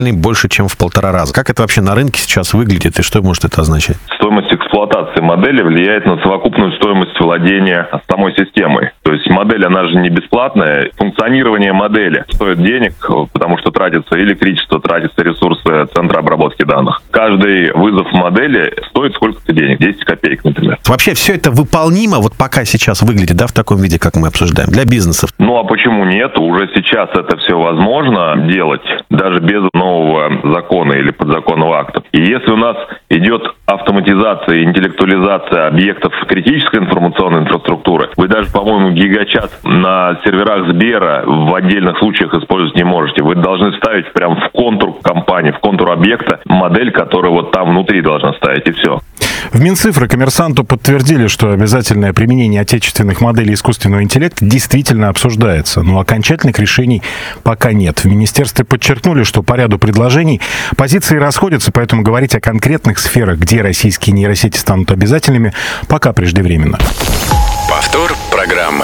больше, чем в 1,5 раза. Как это вообще на рынке сейчас выглядит и что может это означать? Стоимость эксплуатации модели влияет на совокупную стоимость владения самой системой. То есть модель, она же не бесплатная. Функционирование модели стоит денег, потому что тратится электричество, тратятся ресурсы центра обработки данных. Каждый вызов модели стоит сколько-то денег, 10 копеек, например. Вообще все это выполнимо, вот пока сейчас выглядит, да, в таком виде, как мы обсуждаем, для бизнесов? Ну а почему нет? Уже сейчас это все возможно делать, даже без нового закона или подзаконного акта. И если у нас идет автоматизация и интеллектуализация объектов критической информационной инфраструктуры, вы даже, по-моему, гигачат на серверах Сбера в отдельных случаях использовать не можете. Вы должны ставить прямо в контур компании, в контур объекта модель, которая вот там внутри должна стоять, и все. В Минцифры «Коммерсанту» подтвердили, что обязательное применение отечественных моделей искусственного интеллекта действительно обсуждается, но окончательных решений пока нет. В министерстве подчеркнули, что по ряду предложений позиции расходятся, поэтому говорить о конкретных сферах, где российские нейросети станут обязательными, пока преждевременно. Повтор программы.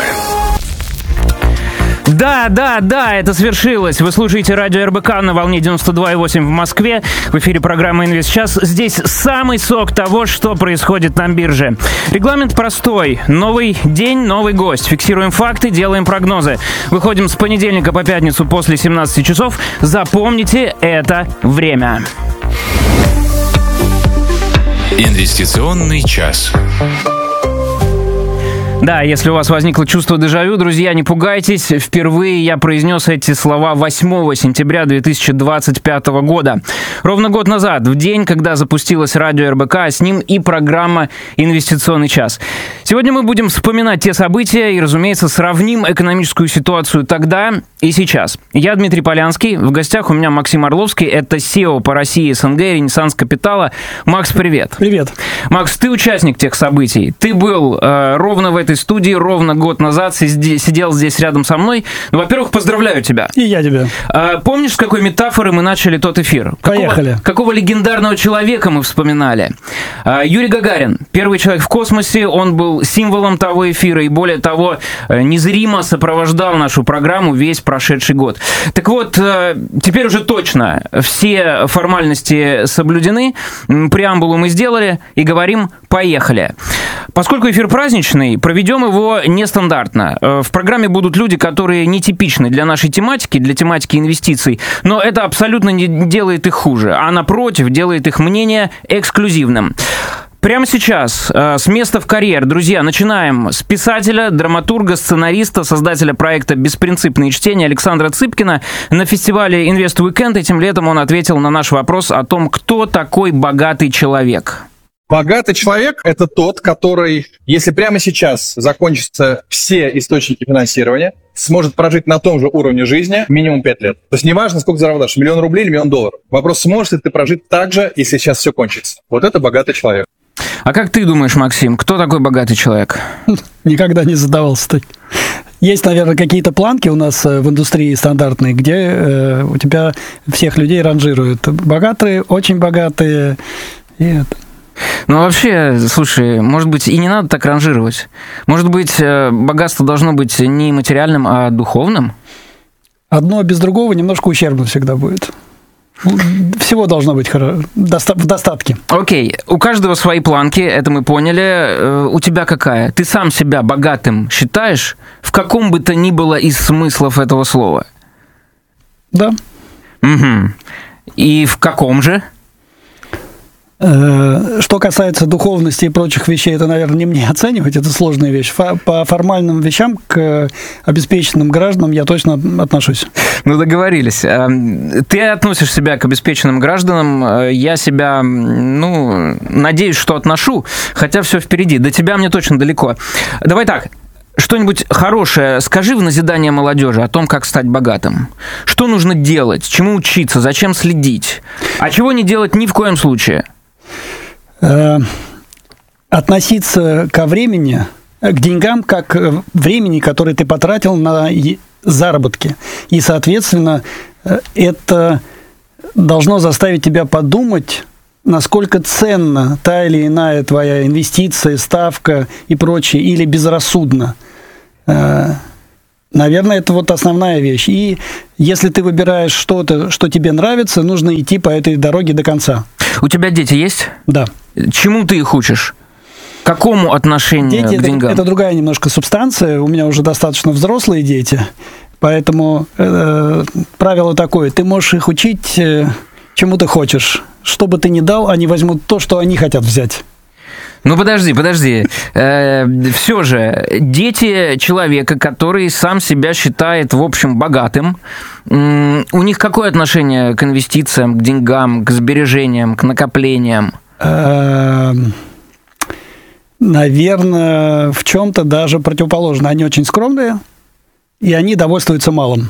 Да, это свершилось. Вы слушаете радио РБК на волне 92,8 в Москве. В эфире программа «Инвестчас». Здесь самый сок того, что происходит на бирже. Регламент простой. Новый день, новый гость. Фиксируем факты, делаем прогнозы. Выходим с понедельника по пятницу после 17 часов. Запомните это время. Инвестиционный час. Да, если у вас возникло чувство дежавю, друзья, не пугайтесь. Впервые я произнес эти слова 8 сентября 2025 года. Ровно год назад, в день, когда запустилась радио РБК, а с ним и программа «Инвестиционный час». Сегодня мы будем вспоминать те события и, разумеется, сравним экономическую ситуацию тогда и сейчас. Я Дмитрий Полянский, в гостях у меня Максим Орловский, это SEO по России, СНГ, Ренессанс Капитала. Макс, привет. Привет. Макс, ты участник тех событий. Ты был ровно в этой студии ровно год назад, сидел здесь рядом со мной. Ну, во-первых, поздравляю тебя. И я тебя. Помнишь, с какой метафоры мы начали тот эфир? Поехали. Какого легендарного человека мы вспоминали? Юрий Гагарин, первый человек в космосе, он был символом того эфира и, более того, незримо сопровождал нашу программу весь прошедший год. Так вот, теперь уже точно все формальности соблюдены, преамбулу мы сделали и говорим «поехали». Поскольку эфир праздничный, проведем его нестандартно. В программе будут люди, которые нетипичны для нашей тематики, для тематики инвестиций, но это абсолютно не делает их хуже, а напротив, делает их мнение эксклюзивным. Прямо сейчас, с места в карьер, друзья, начинаем с писателя, драматурга, сценариста, создателя проекта «Беспринципные чтения» Александра Цыпкина. На фестивале Invest Weekend этим летом он ответил на наш вопрос о том, кто такой богатый человек. Богатый человек – это тот, который, если прямо сейчас закончатся все источники финансирования, сможет прожить на том же уровне жизни минимум 5 лет. То есть неважно, сколько заработаешь, $1 000 000 или $1 000 000. Вопрос, сможешь ли ты прожить так же, если сейчас все кончится. Вот это богатый человек. А как ты думаешь, Максим, кто такой богатый человек? Никогда не задавался так. Есть, наверное, какие-то планки у нас в индустрии стандартные, где у тебя всех людей ранжируют. Богатые, очень богатые и это. Ну, вообще, слушай, может быть, и не надо так ранжировать. Может быть, богатство должно быть не материальным, а духовным? Одно без другого немножко ущербно всегда будет. Всего должно быть в достатке. Окей, у каждого свои планки, это мы поняли. У тебя какая? Ты сам себя богатым считаешь? В каком бы то ни было из смыслов этого слова? Да. Угу. И в каком же? Что касается духовности и прочих вещей, это, наверное, не мне оценивать, это сложная вещь. По формальным вещам к обеспеченным гражданам я точно отношусь. Ну, договорились. Ты относишь себя к обеспеченным гражданам, я себя, надеюсь, что отношу, хотя все впереди. До тебя мне точно далеко. Давай так. Что-нибудь хорошее скажи в назидание молодежи о том, как стать богатым. Что нужно делать, чему учиться, зачем следить, а чего не делать ни в коем случае. Относиться ко времени, к деньгам, как времени, которое ты потратил на заработки. И, соответственно, это должно заставить тебя подумать, насколько ценна та или иная твоя инвестиция, ставка и прочее, или безрассудно. Наверное, это вот основная вещь. И если ты выбираешь что-то, что тебе нравится, нужно идти по этой дороге до конца. У тебя дети есть? Да. Чему ты их учишь? Какому отношению дети к деньгам? Это другая немножко субстанция. У меня уже достаточно взрослые дети. Поэтому правило такое. Ты можешь их учить чему ты хочешь. Что бы ты ни дал, они возьмут то, что они хотят взять. Ну, подожди. Все же, дети человека, который сам себя считает, в общем, богатым, у них какое отношение к инвестициям, к деньгам, к сбережениям, к накоплениям? Наверное, в чем-то даже противоположно. Они очень скромные, и они довольствуются малым.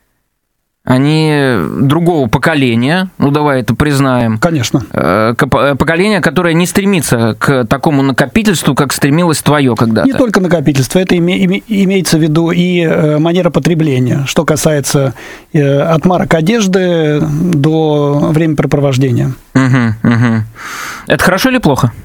Они другого поколения, ну давай это признаем. Конечно. Поколение, которое не стремится к такому накопительству, как стремилось твое когда-то. Не только накопительство, это имеется в виду и манера потребления, что касается от марок одежды до времяпрепровождения. Угу. Это хорошо или плохо?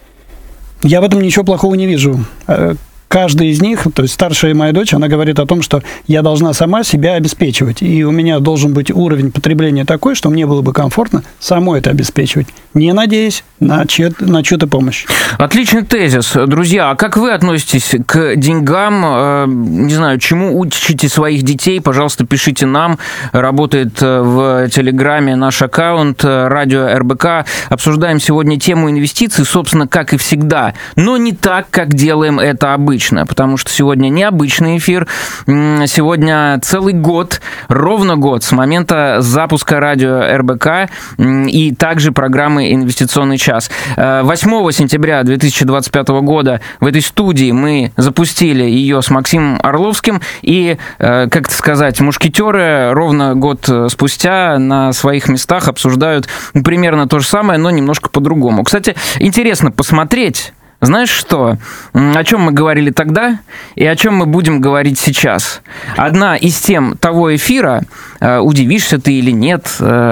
Я в этом ничего плохого не вижу. Каждый из них, то есть старшая моя дочь, она говорит о том, что я должна сама себя обеспечивать. И у меня должен быть уровень потребления такой, что мне было бы комфортно самой это обеспечивать, не надеясь на чью-то помощь. Отличный тезис. Друзья, а как вы относитесь к деньгам? Не знаю, чему учите своих детей? Пожалуйста, пишите нам. Работает в Телеграме наш аккаунт «Радио РБК». Обсуждаем сегодня тему инвестиций, собственно, как и всегда, но не так, как делаем это обычно. Потому что сегодня необычный эфир. Сегодня целый год, ровно год с момента запуска радио РБК и также программы «Инвестиционный час». 8 сентября 2025 года в этой студии мы запустили ее с Максимом Орловским. И, как сказать, мушкетеры ровно год спустя на своих местах обсуждают примерно то же самое, но немножко по-другому. Кстати, интересно посмотреть. Знаешь что? О чем мы говорили тогда и о чем мы будем говорить сейчас? Одна из тем того эфира, удивишься ты или нет,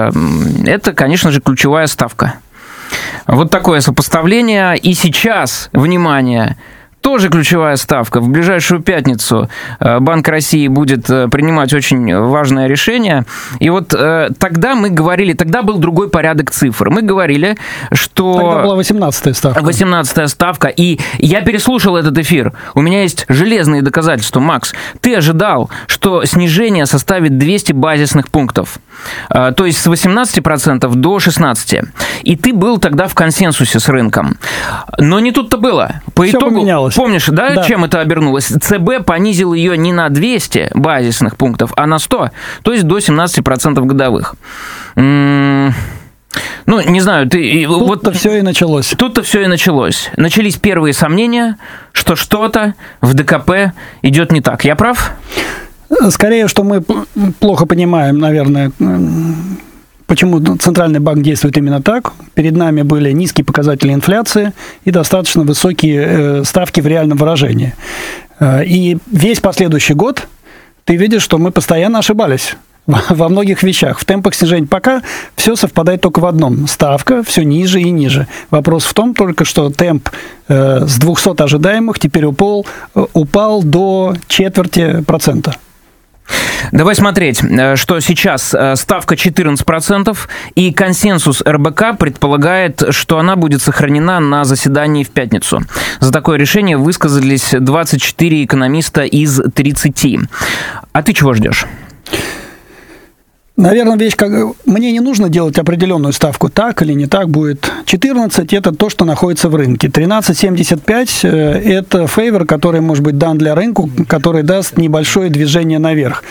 это, конечно же, ключевая ставка. Вот такое сопоставление. И сейчас, внимание, тоже ключевая ставка. В ближайшую пятницу Банк России будет принимать очень важное решение. И вот тогда мы говорили, тогда был другой порядок цифр. Мы говорили, что... Тогда была 18-я ставка. 18-я ставка. И я переслушал этот эфир. У меня есть железные доказательства. Макс, ты ожидал, что снижение составит 200 базисных пунктов. То есть с 18% до 16%. И ты был тогда в консенсусе с рынком. Но не тут-то было. По Все итогу, поменялось. Помнишь, да, чем это обернулось? ЦБ понизил ее не на 200 базисных пунктов, а на 100, то есть до 17% годовых. Ну, не знаю, ты... Тут-то все и началось. Тут-то все и началось. Начались первые сомнения, что что-то в ДКП идет не так. Я прав? Скорее, что мы плохо понимаем, наверное, почему Центральный банк действует именно так. Перед нами были низкие показатели инфляции и достаточно высокие ставки в реальном выражении. И весь последующий год ты видишь, что мы постоянно ошибались во многих вещах. В темпах снижения пока все совпадает только в одном. Ставка все ниже и ниже. Вопрос в том только, что темп с 200 ожидаемых теперь упал до 0,25%. Давай смотреть, что сейчас ставка 14%, и консенсус РБК предполагает, что она будет сохранена на заседании в пятницу. За такое решение высказались 24 экономиста из 30. А ты чего ждешь? Наверное, вещь, как мне не нужно делать определенную ставку, так или не так будет. 14 – это то, что находится в рынке. 13,75 – это фейвор, который может быть дан для рынка, который даст небольшое движение наверх.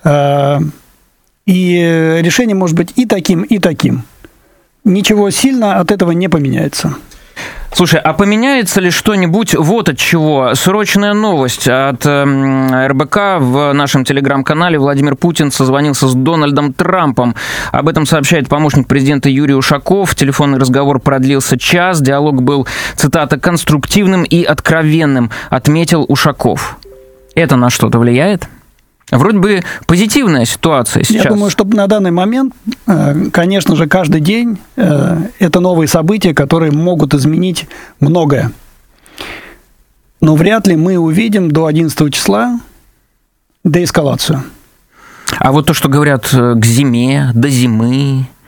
И решение может быть и таким, и таким. Ничего сильно от этого не поменяется. Слушай, а поменяется ли что-нибудь вот от чего? Срочная новость от РБК в нашем телеграм-канале. Владимир Путин созвонился с Дональдом Трампом. Об этом сообщает помощник президента Юрий Ушаков. Телефонный разговор продлился час. Диалог был, цитата, «конструктивным и откровенным», отметил Ушаков. Это на что-то влияет? Вроде бы позитивная ситуация сейчас. Я думаю, что на данный момент, конечно же, каждый день это новые события, которые могут изменить многое. Но вряд ли мы увидим до 11 числа деэскалацию. А вот то, что говорят к зиме, до зимы,